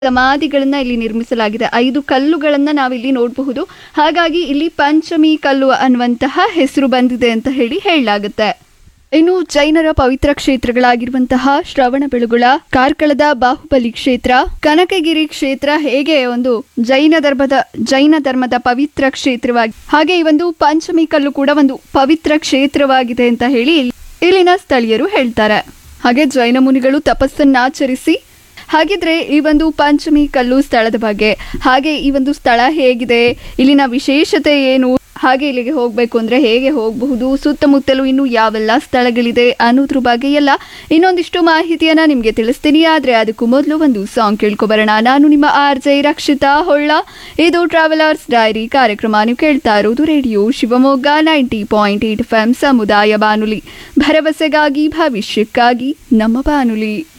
ಸಮಾಧಿಗಳನ್ನ ಇಲ್ಲಿ ನಿರ್ಮಿಸಲಾಗಿದೆ. 5 ಕಲ್ಲುಗಳನ್ನ ನಾವಿಲ್ಲಿ ನೋಡಬಹುದು. ಹಾಗಾಗಿ ಇಲ್ಲಿ ಪಂಚಮಿ ಕಲ್ಲು ಅನ್ನುವಂತಹ ಹೆಸರು ಬಂದಿದೆ ಅಂತ ಹೇಳಲಾಗುತ್ತೆ. ಇನ್ನು ಜೈನರ ಪವಿತ್ರ ಕ್ಷೇತ್ರಗಳಾಗಿರುವಂತಹ ಶ್ರವಣಬೆಳಗೊಳ, ಕಾರ್ಕಳದ ಬಾಹುಬಲಿ ಕ್ಷೇತ್ರ, ಕನಕಗಿರಿ ಕ್ಷೇತ್ರ ಹೇಗೆ ಒಂದು ಜೈನ ಧರ್ಮದ ಪವಿತ್ರ ಕ್ಷೇತ್ರವಾಗಿ, ಹಾಗೆ ಈ ಒಂದು ಪಂಚಮಿ ಕಲ್ಲು ಕೂಡ ಒಂದು ಪವಿತ್ರ ಕ್ಷೇತ್ರವಾಗಿದೆ ಅಂತ ಹೇಳಿ ಇಲ್ಲಿನ ಸ್ಥಳೀಯರು ಹೇಳ್ತಾರೆ. ಹಾಗೆ ಜೈನ ಮುನಿಗಳು ತಪಸ್ಸನ್ನಾಚರಿಸಿ, ಹಾಗಿದ್ರೆ ಈ ಒಂದು ಪಂಚಮಿ ಕಲ್ಲು ಸ್ಥಳದ ಬಗ್ಗೆ, ಹಾಗೆ ಈ ಒಂದು ಸ್ಥಳ ಹೇಗಿದೆ, ಇಲ್ಲಿನ ವಿಶೇಷತೆ ಏನು, ಹಾಗೆ ಇಲ್ಲಿಗೆ ಹೋಗಬೇಕು ಅಂದರೆ ಹೇಗೆ ಹೋಗಬಹುದು, ಸುತ್ತಮುತ್ತಲೂ ಇನ್ನು ಯಾವೆಲ್ಲ ಸ್ಥಳಗಳಿದೆ ಅನ್ನೋದ್ರ ಬಗ್ಗೆ ಎಲ್ಲ ಇನ್ನೊಂದಿಷ್ಟು ಮಾಹಿತಿಯನ್ನು ನಿಮಗೆ ತಿಳಿಸ್ತೀನಿ. ಆದರೆ ಅದಕ್ಕೂ ಮೊದಲು ಒಂದು ಸಾಂಗ್ ಕೇಳ್ಕೊಬರೋಣ. ನಾನು ನಿಮ್ಮ RJ ರಕ್ಷಿತಾ ಹೊಳ್ಳ. ಇದು ಟ್ರಾವೆಲರ್ಸ್ ಡೈರಿ ಕಾರ್ಯಕ್ರಮ. ನೀವು ಕೇಳ್ತಾ ಇರೋದು ರೇಡಿಯೋ ಶಿವಮೊಗ್ಗ 90.8 FM ಸಮುದಾಯ ಬಾನುಲಿ, ಭರವಸೆಗಾಗಿ ಭವಿಷ್ಯಕ್ಕಾಗಿ ನಮ್ಮ ಬಾನುಲಿ.